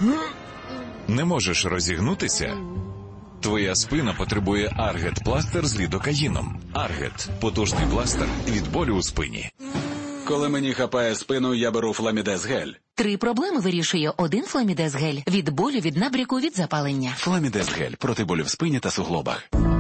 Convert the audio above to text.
Не можеш розігнутися? Твоя спина потребує Аргет-пластир з лідокаїном. Аргет – потужний пластир від болю у спині. Коли мені хапає спину, я беру Фламідез гель. 3 проблеми вирішує один Фламідез гель. Від болю, від набряку, від запалення. Фламідез гель проти болю в спині та суглобах.